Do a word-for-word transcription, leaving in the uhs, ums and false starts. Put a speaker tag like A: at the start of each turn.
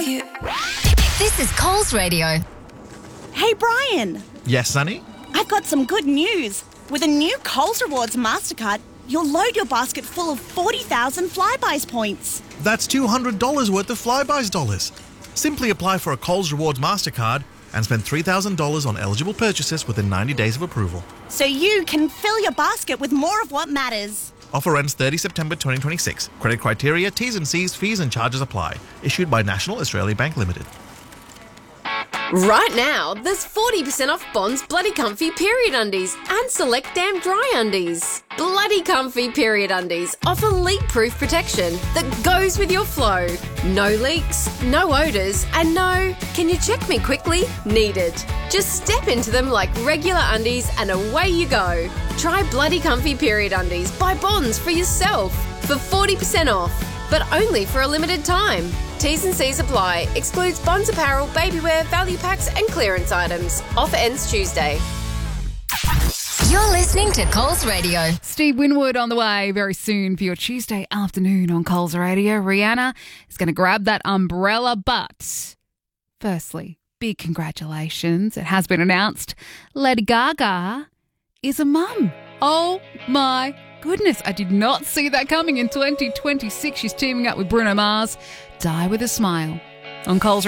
A: you. This is Coles Radio.
B: Hey, Brian.
C: Yes, Sonny?
B: I've got some good news. With a new Coles Rewards MasterCard, you'll load your basket full of forty thousand Flybuys points.
C: That's two hundred dollars worth of Flybuys dollars. Simply apply for a Coles Rewards MasterCard and spend three thousand dollars on eligible purchases within ninety days of approval.
B: So you can fill your basket with more of what matters.
C: Offer ends thirtieth September twenty twenty-six. Credit criteria, T's and C's, fees and charges apply. Issued by National Australia Bank Limited.
D: Right now, there's forty percent off Bond's Bloody Comfy Period Undies and select Damn Dry Undies. Bloody Comfy Period Undies offer leak-proof protection that goes with your flow. No leaks, no odours, and no, can you check me quickly, needed. Just step into them like regular undies and away you go. Try Bloody Comfy Period Undies by Bonds for yourself for forty percent off, but only for a limited time. T's and C's apply. Excludes Bonds apparel, babywear, value packs and clearance items. Offer ends Tuesday.
A: You're listening to Coles Radio.
E: Steve Winwood on the way very soon for your Tuesday afternoon on Coles Radio. Rihanna is going to grab that umbrella, but firstly, big congratulations. It has been announced Lady Gaga is a mum. Oh my goodness, I did not see that coming in twenty twenty-six. She's teaming up with Bruno Mars. Die with a Smile on Coles